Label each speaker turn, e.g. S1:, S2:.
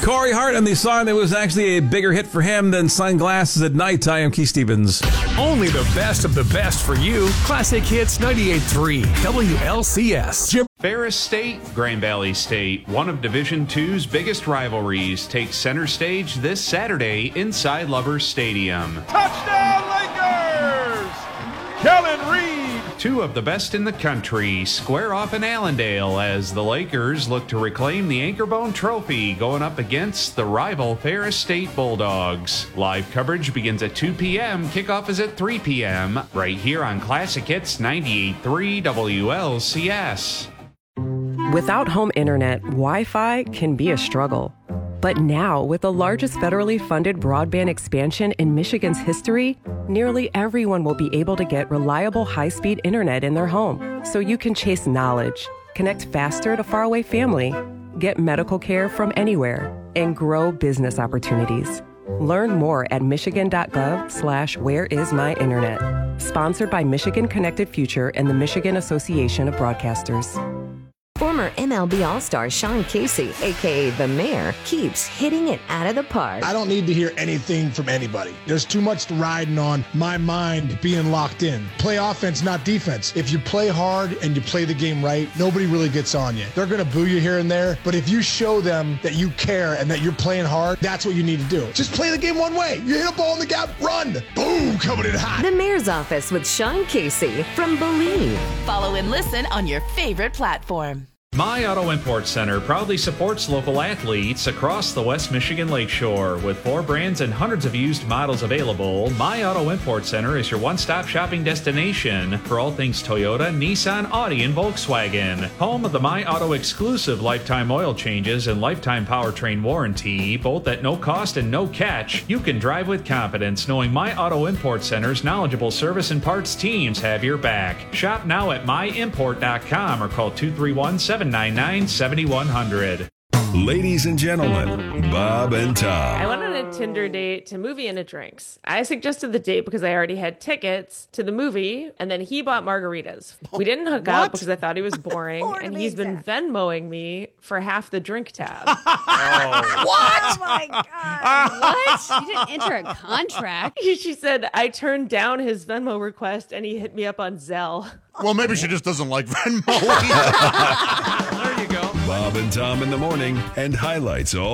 S1: Corey Hart and the song that was actually a bigger hit for him than Sunglasses at Night. I am Keith Stevens.
S2: Only the best of the best for you. Classic Hits 98.3 WLCS.
S3: Ferris State, Grand Valley State, one of Division II's biggest rivalries, takes center stage this Saturday inside Lovers Stadium.
S4: Touchdown Lakers! Kellen Reed!
S3: Two of the best in the country square off in Allendale as the Lakers look to reclaim the Anchorbone Trophy going up against the rival Ferris State Bulldogs. Live coverage begins at 2 p.m. Kickoff is at 3 p.m. right here on Classic Hits 98.3 WLCS.
S5: Without home internet, Wi-Fi can be a struggle. But now, with the largest federally funded broadband expansion in Michigan's history, nearly everyone will be able to get reliable high-speed internet in their home. So you can chase knowledge, connect faster to faraway family, get medical care from anywhere, and grow business opportunities. Learn more at michigan.gov/whereismyinternet. Sponsored by Michigan Connected Future and the Michigan Association of Broadcasters.
S6: Former MLB All-Star Sean Casey, a.k.a. The Mayor, keeps hitting it out of the park.
S7: I don't need to hear anything from anybody. There's too much riding on my mind being locked in. Play offense, not defense. If you play hard and you play the game right, nobody really gets on you. They're going to boo you here and there, but if you show them that you care and that you're playing hard, that's what you need to do. Just play the game one way. You hit a ball in the gap, run. Boom, coming in hot.
S6: The Mayor's Office with Sean Casey from Believe.
S8: Follow and listen on your favorite platform.
S3: My Auto Import Center proudly supports local athletes across the West Michigan Lakeshore. With 4 brands and hundreds of used models available, My Auto Import Center is your one-stop shopping destination for all things Toyota, Nissan, Audi, and Volkswagen. Home of the My Auto exclusive lifetime oil changes and lifetime powertrain warranty, both at no cost and no catch. You can drive with confidence knowing My Auto Import Center's knowledgeable service and parts teams have your back. Shop now at myimport.com or call 231-799-7100.
S9: Ladies and gentlemen, Bob and Tom.
S10: I went on a Tinder date to movie and a drinks. I suggested the date because I already had tickets to the movie, and then he bought margaritas. We didn't hook up because I thought he was boring, and he's been Venmoing me for half the drink tab.
S11: What? Oh my God. What? You didn't enter a contract.
S10: She said I turned down his Venmo request, and he hit me up on Zelle.
S12: Well, maybe she just doesn't like Venmo.
S3: There you go.
S9: Bob and Tom in the morning and highlights all